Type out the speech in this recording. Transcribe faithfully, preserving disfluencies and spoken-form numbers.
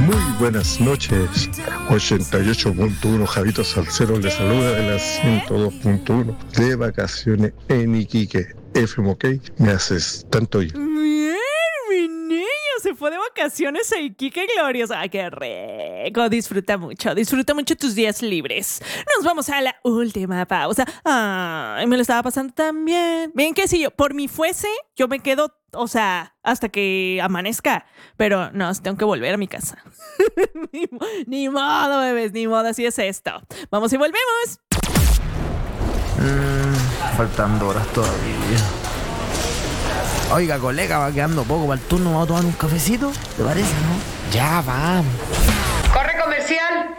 Muy buenas noches. ochenta y ocho punto uno Javito Salcero le saluda de la ciento dos punto uno de vacaciones en Iquique. F M, ok, me haces tanto bien. Bien, mi niño se fue de vacaciones a Iquique, glorioso. Ay, qué rico. Disfruta mucho, disfruta mucho tus días libres. Nos vamos a la última pausa. Ay, me lo estaba pasando tan bien. Bien que si yo por mí fuese, yo me quedo, o sea, hasta que amanezca. Pero no, tengo que volver a mi casa. ni, ni modo, bebés, ni modo, así es esto. Vamos y volvemos. Mm, faltando horas todavía. Oiga, colega, va quedando poco para el turno. ¿Vamos a tomar un cafecito? ¿Te parece, no? Ya, vamos. ¡Corre comercial!